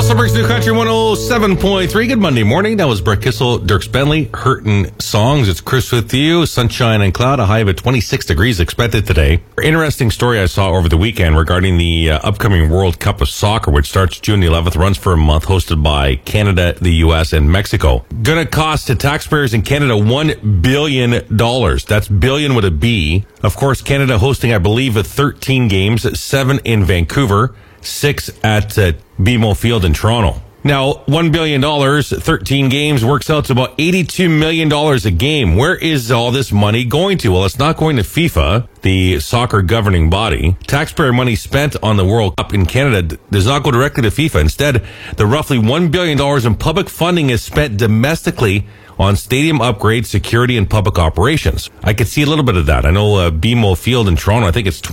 Breaks New Country 107.3. Good Monday morning. That was Brett Kissel, Dirks Bentley, Hurtin' Songs. It's Chris with you. Sunshine and cloud. A high of 26 degrees expected today. Interesting story I saw over the weekend regarding the upcoming World Cup of Soccer, which starts June the 11th, runs for a month, hosted by Canada, the U.S., and Mexico. Gonna cost to taxpayers in Canada $1 billion. That's billion with a B. Of course, Canada hosting, I believe, 13 games, 7 in Vancouver, 6 at BMO Field in Toronto. Now, $1 billion, 13 games, works out to about $82 million a game. Where is all this money going to? Well, it's not going to FIFA, the soccer governing body. Taxpayer money spent on the World Cup in Canada does not go directly to FIFA. Instead, the roughly $1 billion in public funding is spent domestically on stadium upgrades, security, and public operations. I could see a little bit of that. I know BMO Field in Toronto, I think it's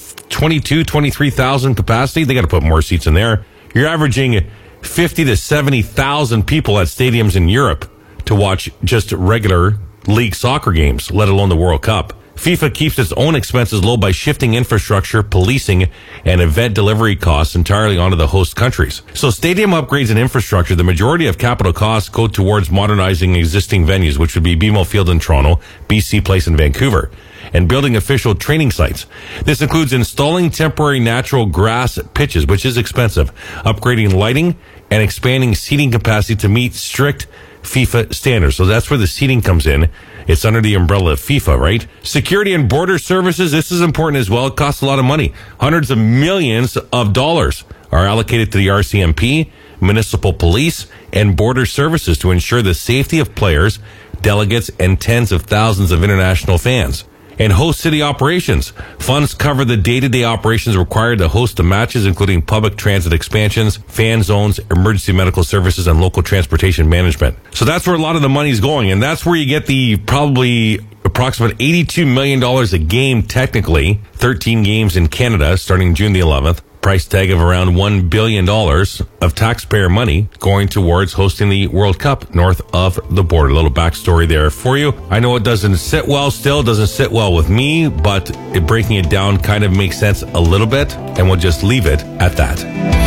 23,000 capacity. They got to put more seats in there. You're averaging 50 to 70,000 people at stadiums in Europe to watch just regular league soccer games, let alone the World Cup. FIFA keeps its own expenses low by shifting infrastructure, policing, and event delivery costs entirely onto the host countries. So stadium upgrades and infrastructure, the majority of capital costs go towards modernizing existing venues, which would be BMO Field in Toronto, BC Place in Vancouver, and building official training sites. This includes installing temporary natural grass pitches, which is expensive, upgrading lighting, and expanding seating capacity to meet strict FIFA standards. So that's where the seating comes in. It's under the umbrella of FIFA, right? Security and border services, this is important as well. It costs a lot of money. Hundreds of millions of dollars are allocated to the RCMP, municipal police, and border services to ensure the safety of players, delegates, and tens of thousands of international fans. And host city operations. Funds cover the day-to-day operations required to host the matches, including public transit expansions, fan zones, emergency medical services, and local transportation management. So that's where a lot of the money's going. And that's where you get the probably approximate $82 million a game, technically. 13 games in Canada starting June the 11th. Price tag of around $1 billion of taxpayer money going towards hosting the World Cup north of the border. A little backstory there for you. I know it doesn't sit well with me, but breaking it down kind of makes sense a little bit, and we'll just leave it at that.